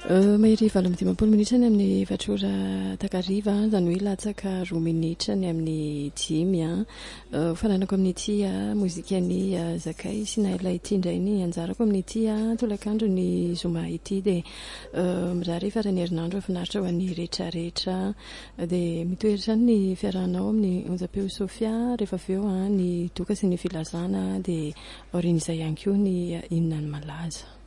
Mahery 20 minitra ny amin'ny efatrora takariva zany hoe latsaka 2 minitra ny amin'ny 5 fananako amin'ity mozikany zakay sy nailay ity indray ny anjarako amin'ity tolakandro ny zoma ity de mizary rehefa ny herinandro finaritra ho an'ny rehetrarehetra de mitoeritra ny fiarahanao amin'ny onjapeo Sofia rehefa aveo ny doka sy ny filazana de aorian'izay ihany koa ny inona ny malaza.